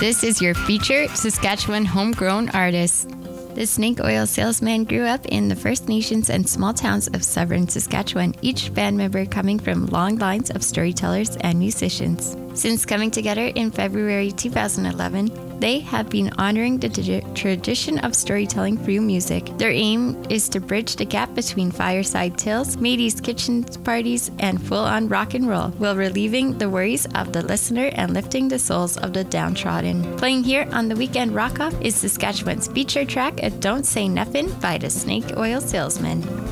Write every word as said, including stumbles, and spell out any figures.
This is your featured Saskatchewan homegrown artist. The Snake Oil Salesman grew up in the First Nations and small towns of southern Saskatchewan, each band member coming from long lines of storytellers and musicians. Since coming together in February two thousand eleven, they have been honoring the t- tradition of storytelling through music. Their aim is to bridge the gap between fireside tales, mateys kitchen parties, and full-on rock and roll, while relieving the worries of the listener and lifting the souls of the downtrodden. Playing here on the Weekend Rock Off is Saskatchewan's feature track, Don't Say Nuffin' by the Snake Oil Salesman.